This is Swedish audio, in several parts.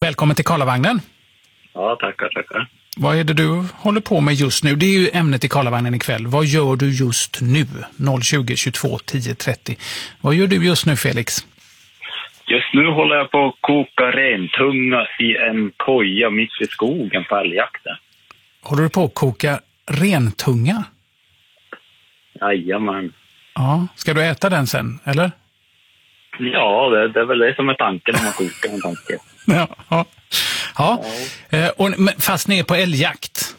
Välkommen till Karlavagnen. Ja, tackar. Vad är det du håller på med just nu? Det är ju ämnet i Karlavagnen ikväll. Vad gör du just nu? 020 22 10 30. Vad gör du just nu, Felix? Just nu håller jag på att koka rentunga i en koja mitt i skogen på älgjakten. Håller du på att koka rentunga? Jajamän. Ja, ska du äta den sen, eller? Ja, det är väl det som är tanken när man kokar en tanke. Ja. Fast ni är på älgjakt?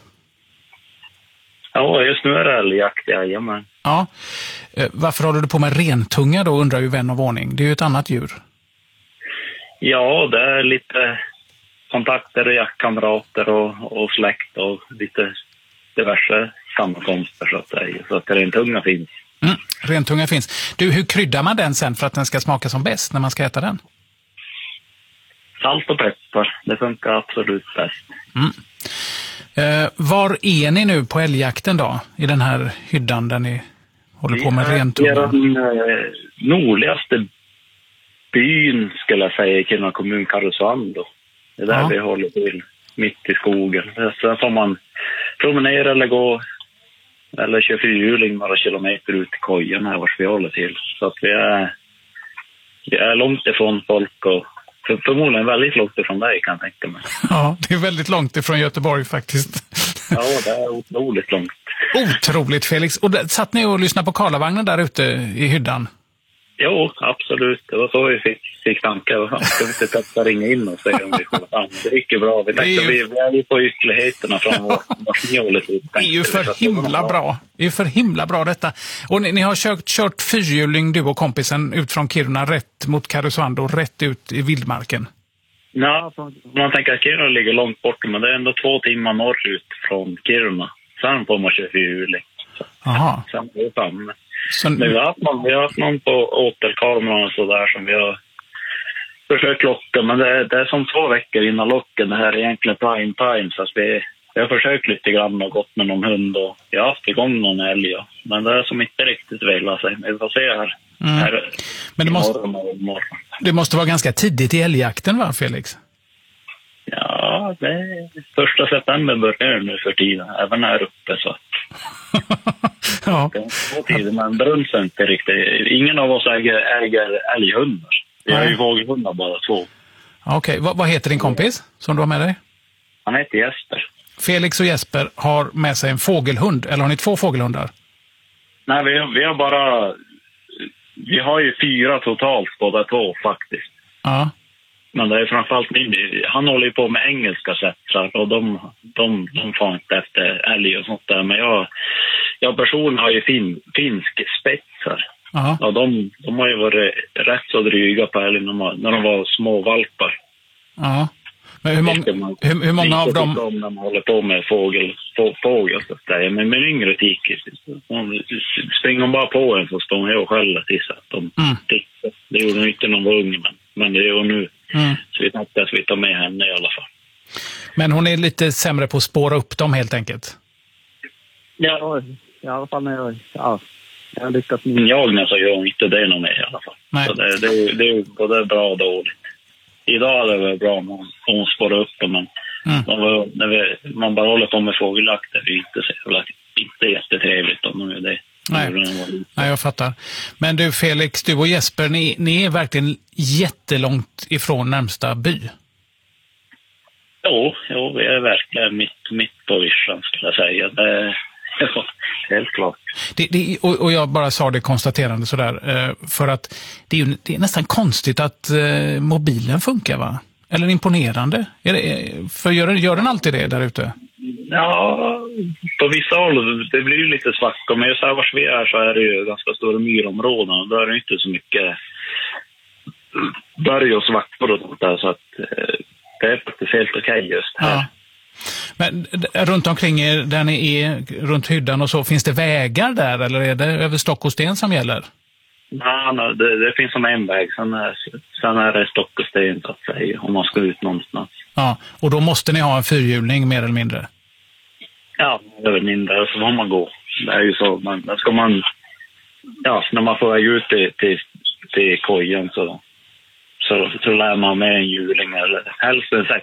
Ja, just nu är det älgjakt, jajamän. Ja. Varför håller du på med rentunga då, undrar ju vän av ordning? Det är ju ett annat djur. Ja, det är lite kontakter och jaktkamrater och släkt och lite diverse sammankomster så att säga. Så att rentunga finns. Rentunga finns. Du, hur kryddar man den sen för att den ska smaka som bäst när man ska äta den? Salt och peppar, det funkar absolut bäst. Var är ni nu på älgjakten då? I den här hyddan där ni håller på med rentunga? Det är den nordligaste byn skulle jag säga i Kiruna kommun, Karesuando. Det är där vi håller till, mitt i skogen. Sen får man promenera eller gå eller köra fyrhjuling några kilometer ut i kojan här vars vi håller till. Så att vi är långt ifrån folk och förmodligen väldigt långt ifrån dig kan jag tänka mig. Ja, det är väldigt långt ifrån Göteborg faktiskt. Ja, det är otroligt långt. Otroligt, Felix. Och satt ni och lyssnade på Karlavagnen där ute i hyddan? Jo, absolut. Det var så vi fick tankar. Ska vi inte testa ringa in och se om vi får fram. Det gick ju bra. Vi tänkte vi är ju på ytterligheterna från vårt njålet. Det är ju för himla bra. Det är ju för himla bra detta. Och ni har kört fyrhjuling, du och kompisen, ut från Kiruna rätt mot Karesuando, rätt ut i vildmarken. Ja, man tänker att Kiruna ligger långt bort, men det är ändå 2 timmar norrut från Kiruna. Sen får man köra fyrhjuling. Jaha. Sen är det framme. Men vi har haft någon på återkameran och sådär som vi har försökt locka. Men det är som 2 veckor innan locken. Det här är egentligen prime time. Så att vi har försökt lite grann och gått med någon hund. Och jag har haft igång någon älg. Men det är som inte riktigt velat sig. Vi får se här. Men det måste vara ganska tidigt i älgjakten, va, Felix? Ja, det är 1 september börjar nu för tiden. Även här uppe så. Ja. Men brunsen inte riktigt. Ingen av oss äger älghundar. Vi har ju fågelhundar bara 2. Okej, vad heter din kompis som du har med dig? Han heter Jesper. Felix och Jesper har med sig en fågelhund. Eller har ni 2 fågelhundar? Nej, vi har bara... Vi har ju 4 totalt, båda 2 faktiskt. Ja. Men det är framförallt han håller ju på med engelska sättrar och de får inte efter älg och sånt där. Men jag personligen har ju finsk spetsar. Aha. Och de har ju varit rätt så dryga på älg när de var små valpar. Ja. Men hur många av dem... När man håller på med fågel så att säga. Men med yngre tikis. Springer de bara på en så står hon och skäller tills att de tittar. Det gjorde de inte någon ung, men det gör nu. Så vi tänkte att vi tar med henne i alla fall. Men hon är lite sämre på att spåra upp dem helt enkelt? Ja, i alla fall när jag har lyckats med jagna så gör hon inte det någon mer i alla fall. Nej. Så det är både bra och dåligt. Idag är det väl bra om hon spårar upp dem, men när man bara håller på med fågeljakt är det inte jättetrevligt om de gör det. Nej, jag fattar. Men du Felix, du och Jesper, ni är verkligen jättelångt ifrån närmsta by. Jo, vi är verkligen mitt på vischan skulle jag säga. Det är helt klart. Och jag bara sa det konstaterande sådär, för att det är nästan konstigt att mobilen funkar, va? Eller imponerande. Gör den alltid det där ute? Ja, på vissa håll det blir ju lite svackor, men just här vars vi är så är det ju ganska stora myrområden och där är det inte så mycket berg och svackor och sånt där, så att det är faktiskt helt okej just här. Ja. Men runt omkring er, där ni är runt hyddan och så, finns det vägar där eller är det över stock och sten som gäller? Nej, det finns som en väg, sen är det stock och sten så att säga, om man ska ut någonstans. Ja, och då måste ni ha en fyrhjuling mer eller mindre? Ja, över mindre, så får man gå. Det är ju så, men ska man, ja, när man får ut till kojan så lär man med en hjuling eller helst en